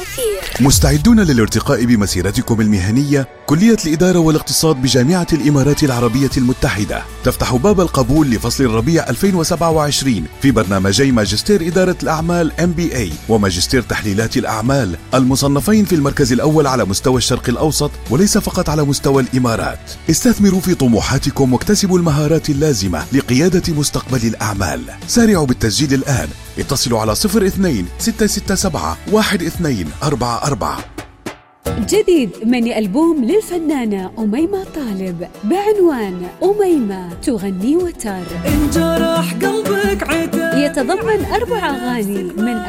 والكثير. مستعدون للارتقاء بمسيرتكم المهنية؟ كلية الإدارة والاقتصاد بجامعة الإمارات العربية المتحدة تفتح باب القبول لفصل الربيع 2027 في برنامجي ماجستير إدارة الأعمال MBA وماجستير تحليلات الأعمال، المصنفين في المركز الأول على مستوى الشرق الأوسط وليس فقط على مستوى الإمارات. استثمروا في طموحاتكم واكتسبوا المهارات اللازمة لقيادة مستقبل الأعمال. سارعوا بالتسجيل الآن، اتصلوا على 02-667-1244. جديد مني ألبوم للفنانة أميمة طالب بعنوان أميمة تغني وتر. انجرح قلبك عتاب، يتضمن 4 أغاني من